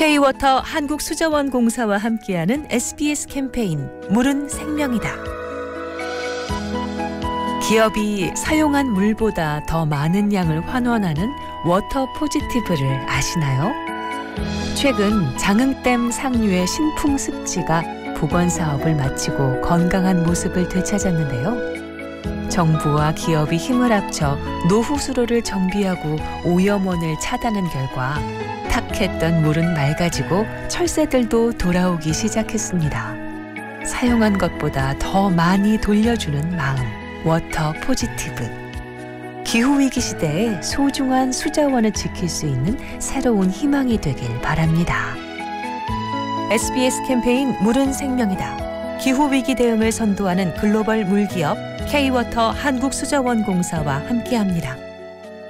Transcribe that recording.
K-워터 한국수자원공사와 함께하는 SBS 캠페인 물은 생명이다. 기업이 사용한 물보다 더 많은 양을 환원하는 워터 포지티브를 아시나요? 최근 장흥댐 상류의 신풍 습지가 복원 사업을 마치고 건강한 모습을 되찾았는데요. 정부와 기업이 힘을 합쳐 노후 수로를 정비하고 오염원을 차단한 결과 탁했던 물은 맑아지고 철새들도 돌아오기 시작했습니다. 사용한 것보다 더 많이 돌려주는 마음, 워터 포지티브. 기후위기 시대에 소중한 수자원을 지킬 수 있는 새로운 희망이 되길 바랍니다. SBS 캠페인 물은 생명이다. 기후위기 대응을 선도하는 글로벌 물기업 K-워터 한국수자원공사와 함께합니다.